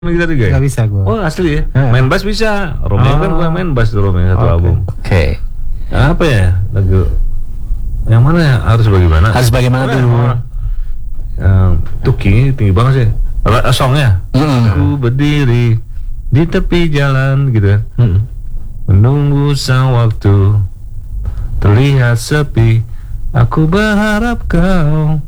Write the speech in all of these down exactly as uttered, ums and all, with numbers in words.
Gitar juga ya? Gak bisa gue. Oh asli ya? Hmm. Main bass bisa. Romeo oh. kan gue main bass di Romeo satu okay. album. Oke. Okay. Apa ya lagu? Yang mana ya? Harus bagaimana? Harus bagaimana oh, dulu? Yang Tuki tinggi banget sih. Songnya. Mm. Aku berdiri di tepi jalan gitu kan. Mm. Menunggu sang waktu terlihat sepi. Aku berharap kau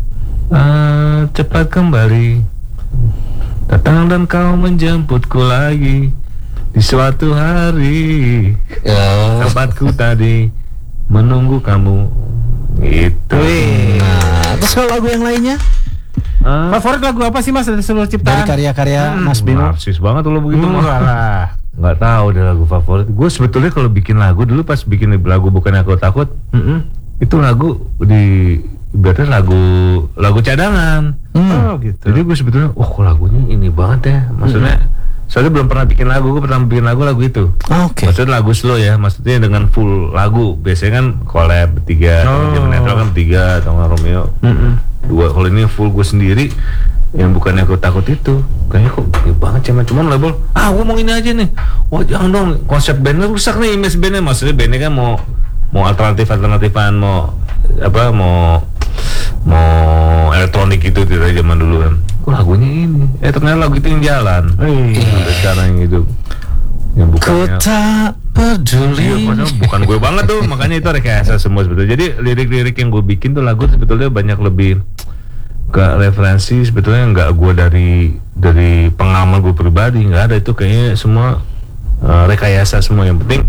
uh, cepat kembali. Datang dan kau menjemputku lagi di suatu hari. Oh. Tempatku tadi menunggu kamu. Itu. Nah, terus kalau lagu yang lainnya? Uh, Favorit lagu apa sih Mas dari seluruh ciptaan? Dari karya-karya hmm. Mas Bimo. Narsis banget lo begitu hmm, mah. Nggak tahu deh lagu favorit. Gue sebetulnya kalau bikin lagu dulu pas bikin lagu Bukan Aku Takut, mm-hmm. itu lagu di berarti lagu lagu cadangan. Hmm. Oh gitu. Jadi gue sebetulnya, wah oh, lagunya ini banget ya. Maksudnya, hmm. soalnya belum pernah bikin lagu, gue pernah bikin lagu lagu itu. Oh, Oke. Okay. Maksudnya lagu slow ya, maksudnya dengan full lagu. Biasanya kan collab bertiga, oh. Zaman Netral kan tiga, atau Romeo mm-hmm. dua. Kalau ini full gue sendiri, yang Bukan Aku Takut itu, kayaknya kok ini banget cuman cuman label. Ah, gue mau ini aja nih. Wah jangan dong, konsep bandnya rusak nih, image bandnya. Maksudnya bandnya kan mau mau alternatif alternatifan, mau apa mau mau elektronik itu dari zaman dulu kan. Oh, lagunya ini. Eh ternyata lagu itu yang jalan. Iya. Sampai sekarang yang itu. Yang bukannya. Ku tak peduli. Iya, bukan gue banget tuh, makanya itu rekayasa semua sebetulnya. Jadi lirik-lirik yang gue bikin tuh lagu sebetulnya banyak lebih ke referensi sebetulnya nggak gue dari dari pengalaman gue pribadi, nggak ada, itu kayaknya semua uh, rekayasa semua. Yang penting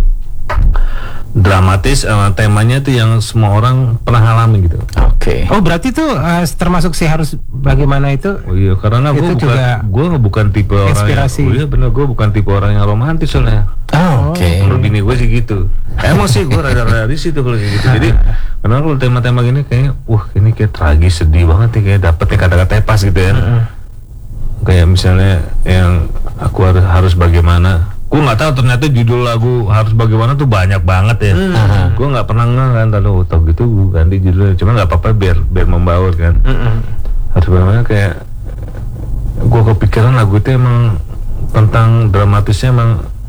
dramatis, uh, temanya tuh yang semua orang pernah alami gitu. Oke. Okay. Oh berarti tuh uh, termasuk sih harus bagaimana itu? Oh iya, karena gue bukan gue bukan tipe inspirasi. Orang yang, oh iya bener, gue bukan tipe orang yang romantis soalnya. Oh, Oke. Okay. Menurut bini gue sih gitu. Emang sih gue rada-rada risih tuh kalau gitu. Jadi karena kalau tema-tema gini kayaknya, wah ini kayak tragis, sedih banget ya, kayak dapetnya kata-kata pas gitu ya. Uh-huh. Kayak misalnya yang aku harus harus bagaimana. Gue nggak tahu ternyata judul lagu Harus Bagaimana tuh banyak banget ya. Uh-huh. Gue nggak pernah nggak kan, tahu tau gitu gue ganti judulnya. Cuma nggak apa-apa biar biar membaur kan. Uh-huh. Harus Bagaimana kayak gue kepikiran lagu itu emang tentang dramatisnya, emang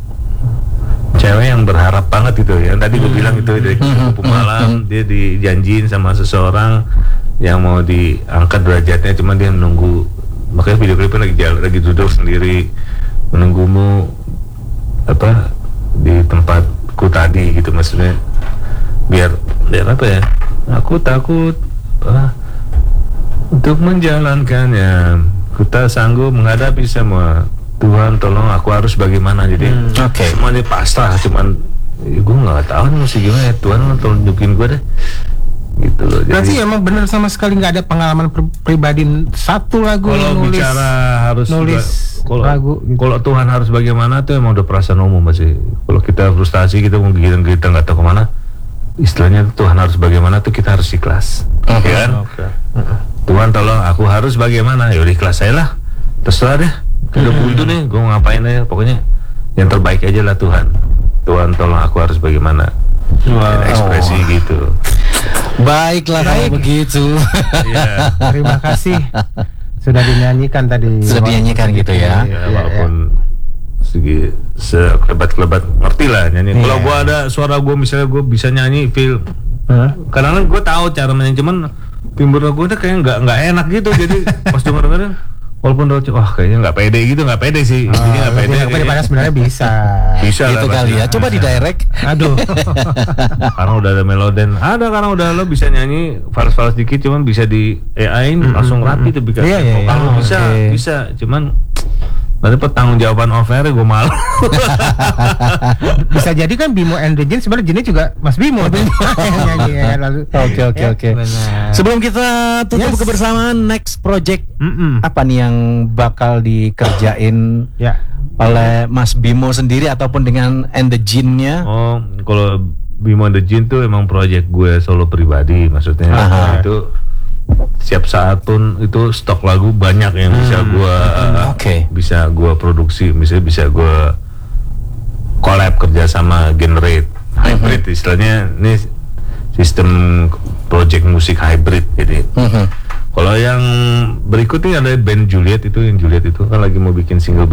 cewek yang berharap banget gitu ya. Tadi gue bilang itu dari kupu malam dia dijanjiin sama seseorang yang mau diangkat derajatnya, cuma dia menunggu. Makanya video klipnya lagi jalan, lagi duduk sendiri menunggumu apa di tempatku tadi gitu, maksudnya biar biar apa ya, aku takut ah, untuk menjalankannya, ku tak sanggup menghadapi semua, Tuhan tolong aku harus bagaimana. Jadi hmm, okay. semua ini pasrah, cuman ya gue nggak tahu nih mesti gimana ya, Tuhan tolong tunjukin gue deh gitu loh. Berarti emang benar sama sekali nggak ada pengalaman pri- pribadi satu lagu kalau nulis, bicara harus nulis kalau lagu gitu. Kalau Tuhan harus bagaimana tuh emang udah perasaan umum masih. Kalau kita frustasi, kita mau gigitan kita nggak tahu kemana, istilahnya Tuhan harus bagaimana tuh kita harus ikhlas, uh-huh. ya kan? Okay. Uh-huh. Tuhan tolong aku harus bagaimana, ya udah ikhlas saya lah, terserah deh. Udah buntu nih, gue mau ngapain aja, pokoknya yang terbaik aja lah Tuhan. Tuhan tolong aku harus bagaimana. Wow. Ekspresi oh. gitu. Baiklah kalau begitu. Ya. Terima kasih sudah dinyanyikan tadi. Sudah dinyanyikan gitu ya. Ya, walaupun ya. segi sekelebat-kelebat ngerti lah nyanyi. Yeah. Kalau gue ada suara gue misalnya gue bisa nyanyi feel. Huh? Kadang-kadang gue tahu cara menyanyi, cuman timbul gue tuh kayak nggak nggak enak gitu. Jadi pas denger-dengerin, walaupun udah wah kayaknya nggak pede gitu, nggak pede sih. Oh, nggak pede. Pede padahal sebenarnya bisa. Bisa gitu lah, kali ya. Coba di direct. Aduh. Karena udah ada meloden. Ada karena udah lo bisa nyanyi fals-fals dikit, cuman bisa di A I mm-hmm. langsung rapi tuh bikin. Iya, iya, iya. Kalau Oh, bisa okay. bisa, cuman dari pertanggung jawaban off-air gue malu. Bisa jadi kan Bimo and the Jin sebenarnya Jinnya juga Mas Bimo. Oke oke oke. Sebelum kita tutup yes. kebersamaan, next project Mm-mm. apa nih yang bakal dikerjain ya. oleh Mas Bimo sendiri ataupun dengan and the Jin-nya? Oh, kalau Bimo and the Jin tuh emang project gue solo pribadi, maksudnya. Aha. Itu setiap saat pun itu stok lagu banyak yang bisa gue hmm, okay. bisa gue produksi, misalnya bisa gue collab kerja sama Generate hybrid, mm-hmm. istilahnya ini sistem project musik hybrid. Jadi mm-hmm. Kalau yang berikut nih ada band Juliet, itu yang Juliet itu kan lagi mau bikin single